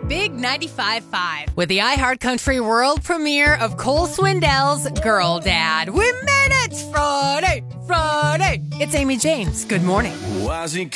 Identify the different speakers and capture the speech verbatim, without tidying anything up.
Speaker 1: Big ninety-five point five with the iHeartCountry world premiere of Cole Swindell's Girl Dad. We made it! It's Friday! Friday! It's Amy James. Good morning.
Speaker 2: Why's he